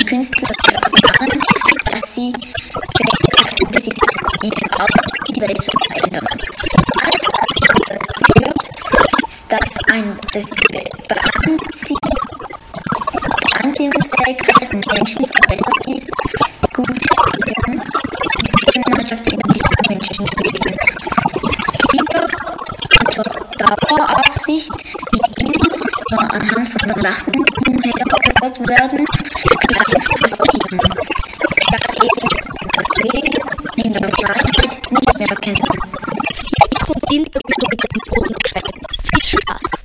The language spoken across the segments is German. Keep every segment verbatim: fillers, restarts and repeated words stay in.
Künstler erfahren, dass sie Fähigkeiten besitzen, die auch die Welt zu verändern. Alles, was dazu gehört, ist, dass ein, das Beanzie- Beanziehungsfähigkeit von Menschen verbessert ist, gute Beziehungen und Gemeinschaft in diesen Menschen bewegen. Kinder unter Daueraufsicht, die immer nur anhand von Erwachsenen hergeführt werden, gleichen Tieren. Da Esel das Leben in der Freiheit nicht mehr kennen. Ich finde den mit dem Boden geschwächt. Viel Spaß.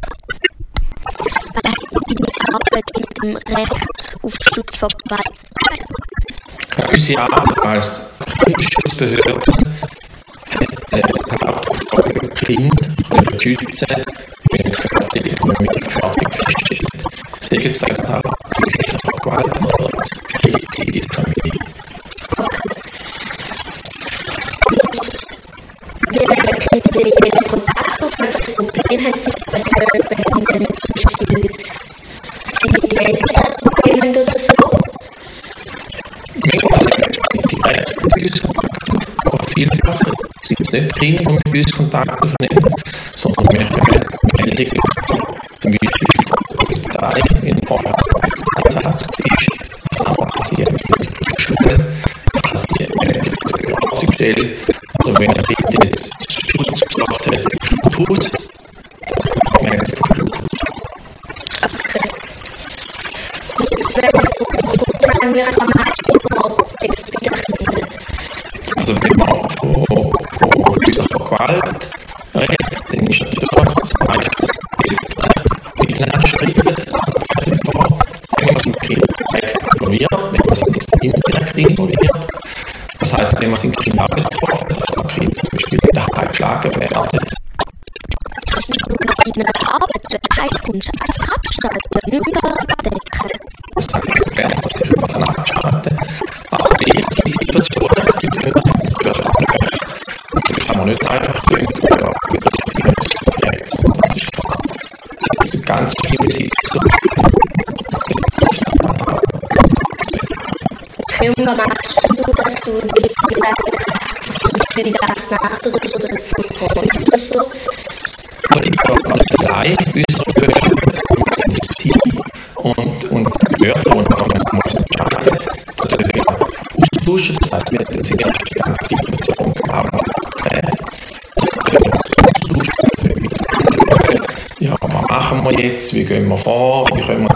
Bei der Arbeit mit dem Recht auf Schutz vor Gewalt. Unsere Arbeit als Kinderschutzbehörde hat äh, die Hauptaufgabe, Kinder zu schützen, wenn gerade die Gefährdung feststeht. Sei jetzt auch psychische Gewalt oder Kritik in der Familie. Wir haben Kinder mit dem Kontakt auf, wenn das Problem hat, wenn Kinder zum Beispiel sie das Problem haben oder so. Mittlerweile sind die Ärzte mit uns Kontakt, aber vielfach sind es nicht Kinder, die mit uns Kontakt aufnehmen, sondern wir haben Meldungen, zum Beispiel von der Polizei, wenn vorher ein Einsatz war, aber sie haben mit der Schule, dass sie mit der Beratungsstelle, oder wenn ein Kind jetzt Schutz gebracht hat im Schulhaus, dann Meldung vom Schulhaus. Okay. Jetzt wäre das so, wenn wir am meisten jetzt wieder Kinder. Also wenn man von, von häuslicher Gewalt redet, dann ist natürlich das meiste die Eltern schreiben, das einfach, wenn man das Kind direkt involviert, wenn man es indirekt involviert. Das heisst, wenn man es in Kriminal getroffen hat, dass das Kind zum Beispiel in der Hand geschlagen werden. Das ist nur noch in der Arbeit, wenn kein Kunst einfach abschalten, nicht mehr abdecken. Das sage ich gerne, dass ich immer abschalten kann. Aber die Situationen, die wir gehört haben, das kann man nicht einfach tun, ja, über das Projekt, das ist klar. Es sind ganz viele Situationen. Okay, und was machst du, dass du die für die ganze Nacht oder so davon oder so? Aber ich glaube, als allein unsere Behörden, das Team und, und die Behörden, und auch man muss entscheiden, da dürfen wir austauschen. Das heißt, wir haben jetzt die ganze Situation gemacht. Ja, was machen wir jetzt? Wie gehen wir vor? Wie können wir